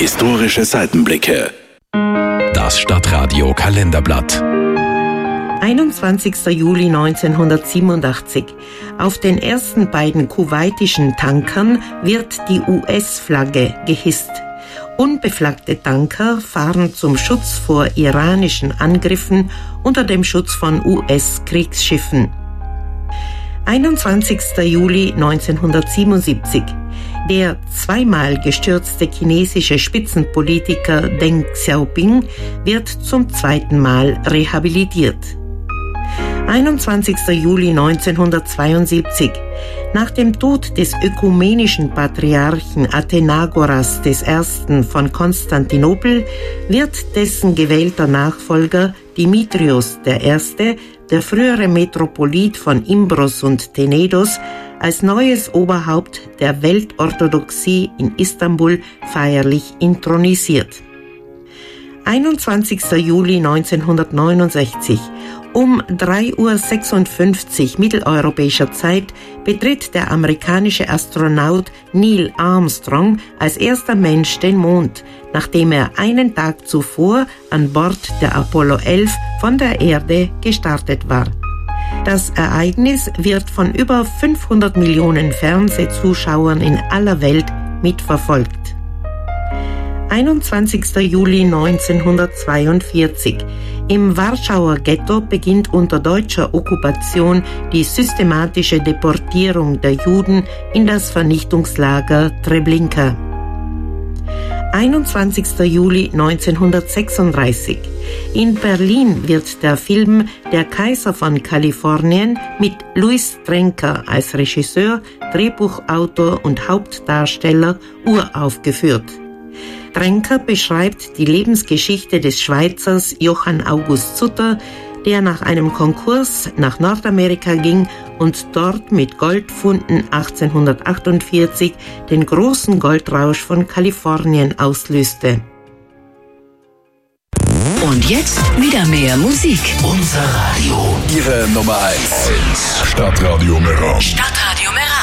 Historische Seitenblicke. Das Stadtradio Kalenderblatt. 21. Juli 1987. Auf den ersten beiden kuwaitischen Tankern wird die US-Flagge gehisst. Unbeflaggte Tanker fahren zum Schutz vor iranischen Angriffen unter dem Schutz von US-Kriegsschiffen. 21. Juli 1977. Der zweimal gestürzte chinesische Spitzenpolitiker Deng Xiaoping wird zum zweiten Mal rehabilitiert. 21. Juli 1972. Nach dem Tod des ökumenischen Patriarchen Athenagoras I. von Konstantinopel wird dessen gewählter Nachfolger Dimitrios I., der frühere Metropolit von Imbros und Tenedos, als neues Oberhaupt der Weltorthodoxie in Istanbul feierlich intronisiert. 21. Juli 1969. Um 3:56 Uhr mitteleuropäischer Zeit betritt der amerikanische Astronaut Neil Armstrong als erster Mensch den Mond, nachdem er einen Tag zuvor an Bord der Apollo 11 von der Erde gestartet war. Das Ereignis wird von über 500 Millionen Fernsehzuschauern in aller Welt mitverfolgt. 21. Juli 1942. Im Warschauer Ghetto beginnt unter deutscher Okkupation die systematische Deportierung der Juden in das Vernichtungslager Treblinka. 21. Juli 1936. In Berlin wird der Film Der Kaiser von Kalifornien mit Louis Trenker als Regisseur, Drehbuchautor und Hauptdarsteller uraufgeführt. Trenker beschreibt die Lebensgeschichte des Schweizers Johann August Sutter, der nach einem Konkurs nach Nordamerika ging und dort mit Goldfunden 1848 den großen Goldrausch von Kalifornien auslöste. Und jetzt wieder mehr Musik. Unser Radio. Ihre Nummer 1. Stadtradio Meran. Stadtradio Meran.